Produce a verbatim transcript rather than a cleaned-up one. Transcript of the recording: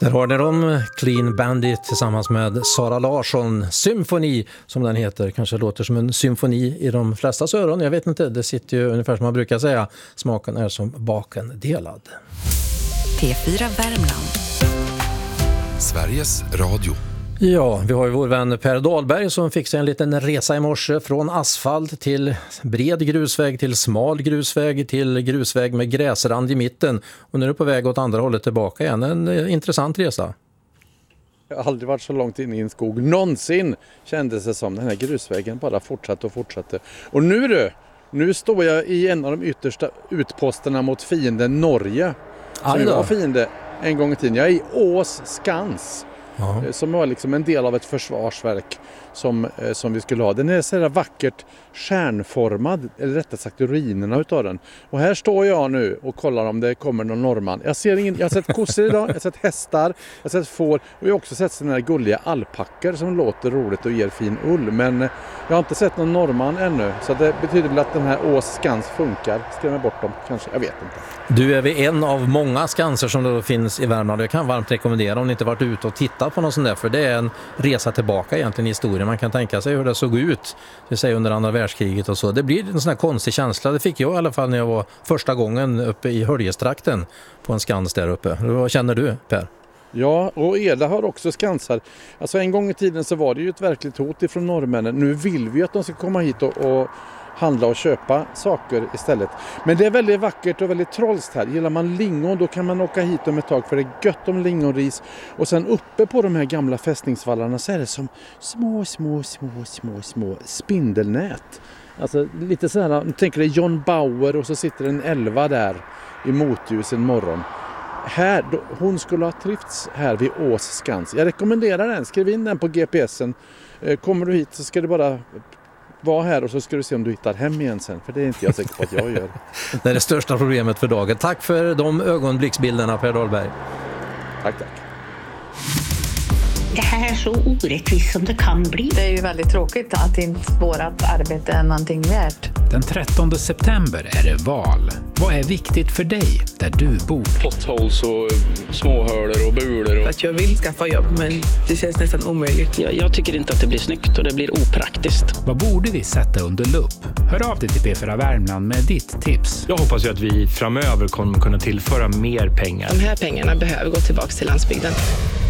Där har ni dem, Clean Bandit tillsammans med Sara Larsson. Symfoni som den heter. Kanske låter som en symfoni i de flesta öron. Jag vet inte, det sitter ju ungefär som man brukar säga. Smaken är som baken delad. P fyra Värmland. Sveriges Radio. Ja, vi har ju vår vän Per Dahlberg som fick sig en liten resa i morse från asfalt till bred grusväg till smal grusväg till grusväg med gräsrand i mitten. Och nu är du på väg åt andra hållet tillbaka igen. En intressant resa. Jag har aldrig varit så långt in i en skog. Någonsin kändes det som den här grusvägen bara fortsatte och fortsatte. Och nu du, nu står jag i en av de yttersta utposterna mot fienden Norge. Som var fiende en gång i tiden. Jag är i Ås Skans. Aha. Som var liksom en del av ett försvarsverk som, som vi skulle ha. Den är så här vackert stjärnformad, eller rättare sagt ruinerna utav den. Och här står jag nu och kollar om det kommer någon norrman. Jag ser ingen, jag har sett kossor idag, jag har sett hästar, jag har sett får och jag har också sett sådana här gulliga alpacker som låter roligt och ger fin ull. Men jag har inte sett någon norrman ännu, så det betyder väl att den här Ås Skans funkar. Skrämmer bort dem kanske, jag vet inte. Du är vid en av många skanser som då finns i Värmland. Jag kan varmt rekommendera om ni inte varit ute och tittat på något sånt där, för det är en resa tillbaka egentligen i historien. Man kan tänka sig hur det såg ut, det säger under andra världskriget och så. Det blir en sån här konstig känsla. Det fick jag i alla fall när jag var första gången uppe i Höljes-trakten på en skans där uppe. Vad känner du, Per? Ja, och Eda har också skansar. Alltså en gång i tiden så var det ju ett verkligt hot ifrån norrmännen. Nu vill vi att de ska komma hit och, och handla och köpa saker istället. Men det är väldigt vackert och väldigt trollst här. Gillar man lingon då kan man åka hit om ett tag, för det är gött om lingonris. Och sen uppe på de här gamla fästningsvallarna så är det som små, små, små, små, små spindelnät. Alltså lite så här, tänker det John Bauer och så sitter en elva där i motljus en morgon. Här, då, hon skulle ha trivts här vid Ås Skans. Jag rekommenderar den, skriv in den på G P S'en. Kommer du hit så ska du bara vara här och så ska du se om du hittar hem igen sen. För det är inte jag säker på att jag gör. Det är det största problemet för dagen. Tack för de ögonblicksbilderna, Per Dahlberg. Tack, tack. Det här är så orättvist som det kan bli. Det är ju väldigt tråkigt att inte vårt arbete är någonting värt. Den trettonde september är det val. Vad är viktigt för dig där du bor? Potholes och småhörder och bulor. Och... Att jag vill skaffa jobb, men det känns nästan omöjligt. Jag, jag tycker inte att det blir snyggt och det blir opraktiskt. Vad borde vi sätta under lupp? Hör av dig till P fyra Värmland med ditt tips. Jag hoppas ju att vi framöver kommer kunna tillföra mer pengar. De här pengarna behöver gå tillbaka till landsbygden.